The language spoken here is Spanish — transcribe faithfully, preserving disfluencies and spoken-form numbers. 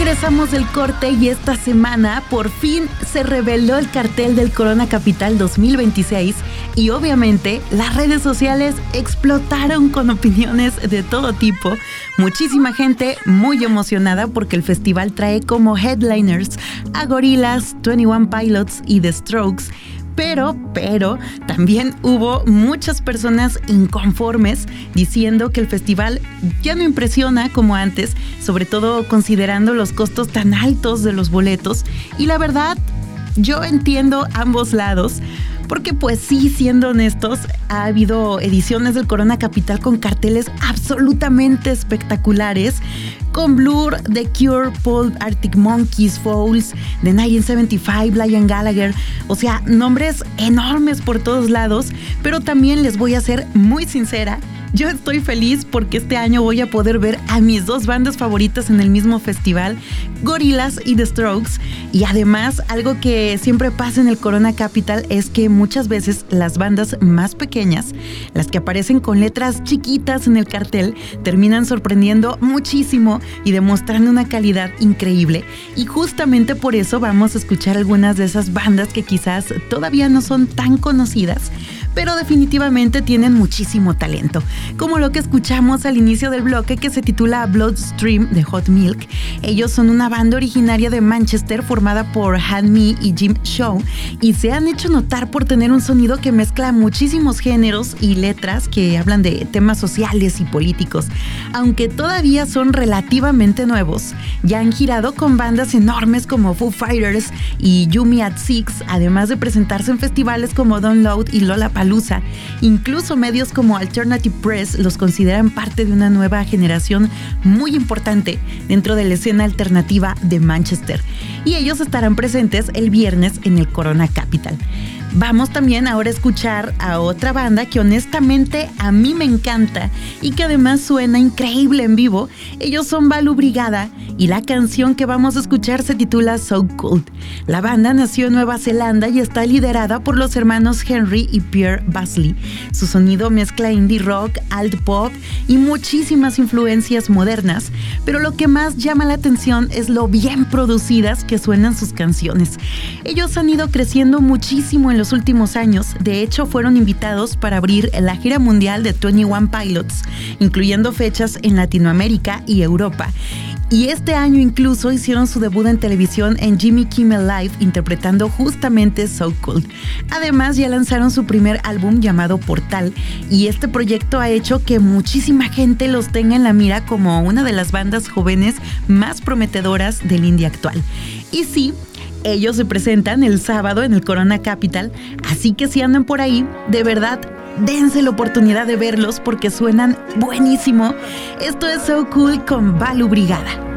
Regresamos del corte y esta semana por fin se reveló el cartel del Corona Capital dos mil veintiséis y obviamente las redes sociales explotaron con opiniones de todo tipo. Muchísima gente muy emocionada porque el festival trae como headliners a Gorillaz, veintiuno Pilots y The Strokes. Pero, pero, también hubo muchas personas inconformes diciendo que el festival ya no impresiona como antes, sobre todo considerando los costos tan altos de los boletos. Y la verdad, yo entiendo ambos lados, porque pues sí, siendo honestos, ha habido ediciones del Corona Capital con carteles absolutamente espectaculares, con Blur, The Cure, Pulp, Arctic Monkeys, Foals, The mil novecientos setenta y cinco, Liam Gallagher, o sea, nombres enormes por todos lados, pero también les voy a ser muy sincera, yo estoy feliz porque este año voy a poder ver a mis dos bandas favoritas en el mismo festival, Gorillaz y The Strokes, y además algo que siempre pasa en el Corona Capital es que muchas veces las bandas más pequeñas, las que aparecen con letras chiquitas en el cartel, terminan sorprendiendo muchísimo y demostrando una calidad increíble, y justamente por eso vamos a escuchar algunas de esas bandas que quizás todavía no son tan conocidas, pero definitivamente tienen muchísimo talento, como lo que escuchamos al inicio del bloque que se titula Bloodstream de Hot Milk. Ellos son una banda originaria de Manchester formada por Han Mi y Jim Shaw y se han hecho notar por tener un sonido que mezcla muchísimos géneros y letras que hablan de temas sociales y políticos. Aunque todavía son relativamente nuevos, ya han girado con bandas enormes como Foo Fighters y Yumi at Six, además de presentarse en festivales como Download y Lollapalooza. Incluso medios como Alternative Press los consideran parte de una nueva generación muy importante dentro de la escena alternativa de Manchester. Y ellos estarán presentes el viernes en el Corona Capital. Vamos también ahora a escuchar a otra banda que honestamente a mí me encanta y que además suena increíble en vivo. Ellos son Balu Brigada y la canción que vamos a escuchar se titula So Cold. La banda nació en Nueva Zelanda y está liderada por los hermanos Henry y Pierre Basley. Su sonido mezcla indie rock, alt pop y muchísimas influencias modernas, pero lo que más llama la atención es lo bien producidas que suenan sus canciones. Ellos han ido creciendo muchísimo en los últimos años. De hecho, fueron invitados para abrir la gira mundial de veintiuno Pilots, incluyendo fechas en Latinoamérica y Europa. Y este año incluso hicieron su debut en televisión en Jimmy Kimmel Live interpretando justamente So Cold. Además ya lanzaron su primer álbum llamado Portal y este proyecto ha hecho que muchísima gente los tenga en la mira como una de las bandas jóvenes más prometedoras del indie actual. Y sí, ellos se presentan el sábado en el Corona Capital, así que si andan por ahí, de verdad, dense la oportunidad de verlos porque suenan buenísimo. Esto es So Cool con Balu Brigada.